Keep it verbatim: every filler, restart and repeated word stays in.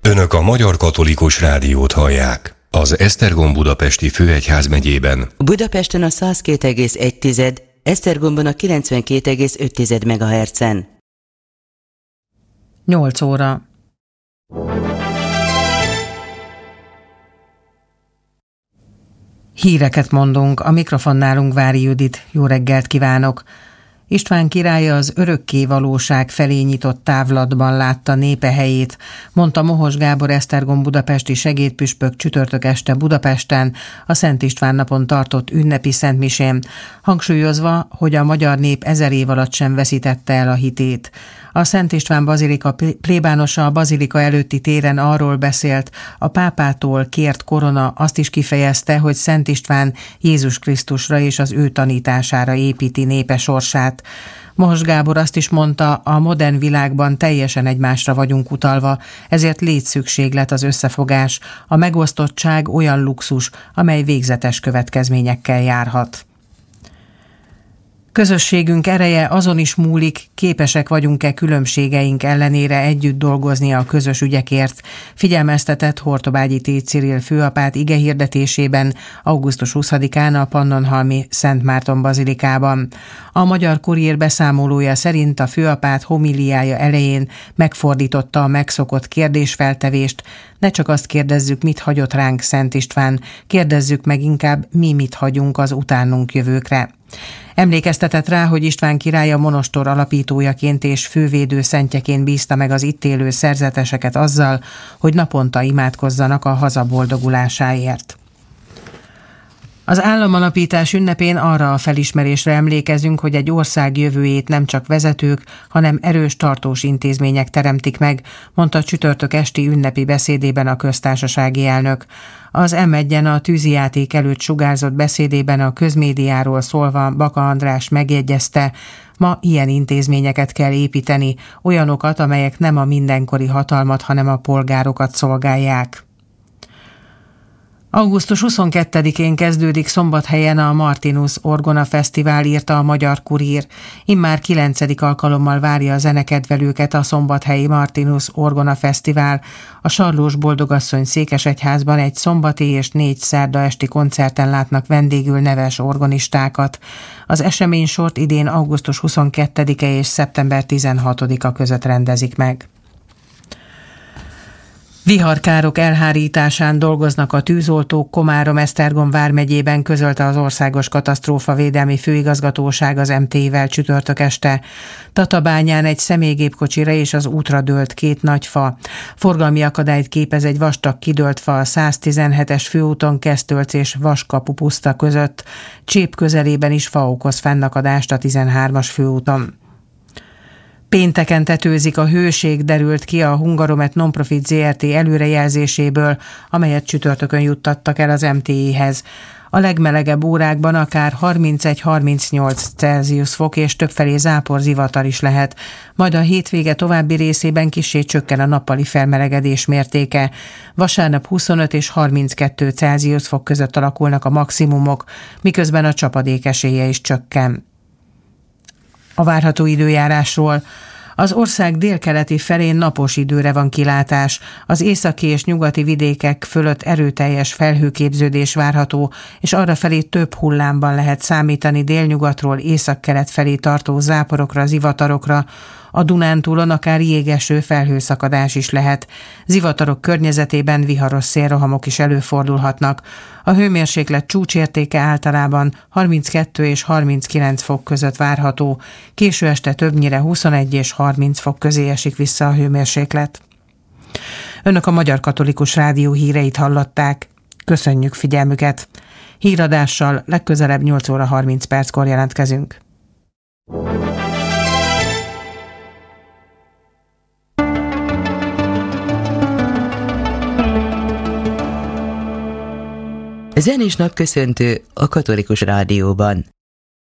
Önök a Magyar Katolikus Rádiót hallják. Az Esztergom Budapesti Főegyházmegyében Budapesten a száz két egész egy, Esztergomban a kilencvenkét egész öt megahertzen. nyolc óra. Híreket mondunk, a mikrofonnálunk Vári Judit. Jó reggelt kívánok! István király az örökké valóság felé nyitott távlatban látta népe helyét, mondta Mohos Gábor esztergom budapesti segédpüspök csütörtök este Budapesten a Szent István napon tartott ünnepi szentmisén, hangsúlyozva, hogy a magyar nép ezer év alatt sem veszítette el a hitét. A Szent István bazilika plébánosa a bazilika előtti téren arról beszélt, a pápától kért korona azt is kifejezte, hogy Szent István Jézus Krisztusra és az ő tanítására építi népe sorsát. Mohos Gábor azt is mondta, a modern világban teljesen egymásra vagyunk utalva, ezért létszükséglet az összefogás, a megosztottság olyan luxus, amely végzetes következményekkel járhat. Közösségünk ereje azon is múlik, képesek vagyunk-e különbségeink ellenére együtt dolgozni a közös ügyekért, figyelmeztetett Hortobágyi T. Cirill főapát igehirdetésében augusztus huszadikán a Pannonhalmi Szent Márton bazilikában. A Magyar Kuriér beszámolója szerint a főapát homiliája elején megfordította a megszokott kérdésfeltevést, ne csak azt kérdezzük, mit hagyott ránk Szent István, kérdezzük meg inkább, mi mit hagyunk az utánunk jövőkre. Emlékeztetett rá, hogy István király a monostor alapítójaként és fővédő szentjeként bízta meg az itt élő szerzeteseket azzal, hogy naponta imádkozzanak a haza boldogulásáért. Az államalapítás ünnepén arra a felismerésre emlékezünk, hogy egy ország jövőjét nem csak vezetők, hanem erős tartós intézmények teremtik meg, mondta csütörtök esti ünnepi beszédében a köztársasági elnök. Az em egyen a tűzijáték előtt sugárzott beszédében a közmédiáról szólva Baka András megjegyezte, ma ilyen intézményeket kell építeni, olyanokat, amelyek nem a mindenkori hatalmat, hanem a polgárokat szolgálják. augusztus huszonkettedikén kezdődik Szombathelyen a Martinus Orgona Fesztivál, írta a Magyar Kuriér. Immár kilencedik alkalommal várja a zenekedvelőket a szombathelyi Martinus Orgona Fesztivál. A Sarlós Boldogasszony székesegyházban egy szombati és négy szerda esti koncerten látnak vendégül neves orgonistákat. Az eseménysort idén augusztus huszonkettedike és szeptember tizenhatodika között rendezik meg. Viharkárok elhárításán dolgoznak a tűzoltók Komárom-Esztergom vármegyében, közölte az Országos Katasztrófavédelmi Főigazgatóság az em té i-vel csütörtök este. Tatabányán egy személygépkocsira és az útra dőlt két nagy fa. Forgalmi akadályt képez egy vastag kidőlt fa a száztizenhetes főúton Kesztölc és Vaskapu puszta között. Csép közelében is fa okoz fennakadást a tizenhármas főúton. Pénteken tetőzik a hőség, derült ki a Hungaromet Nonprofit zé er té előrejelzéséből, amelyet csütörtökön juttattak el az em té i-hez. A legmelegebb órákban akár harmincegy-harmincnyolc Celsius fok és többfelé zápor, zivatar is lehet. Majd a hétvége további részében kissé csökken a nappali felmelegedés mértéke. Vasárnap huszonöt és harminckettő Celsius fok között alakulnak a maximumok, miközben a csapadék esélye is csökken. A várható időjárásról. Az ország délkeleti felén napos időre van kilátás. Az északi és nyugati vidékek fölött erőteljes felhőképződés várható, és arrafelé több hullámban lehet számítani délnyugatról északkelet felé tartó záporokra, zivatarokra. A Dunántúlon akár jégeső felhőszakadás is lehet. Zivatarok környezetében viharos szélrohamok is előfordulhatnak. A hőmérséklet csúcsértéke általában harminckettő és harminckilenc fok között várható. Késő este többnyire huszonegy és harminc fok közé esik vissza a hőmérséklet. Önök a Magyar Katolikus Rádió híreit hallották. Köszönjük figyelmüket! Híradással legközelebb nyolc óra harminc perckor jelentkezünk. Zenés napköszöntő a Katolikus Rádióban.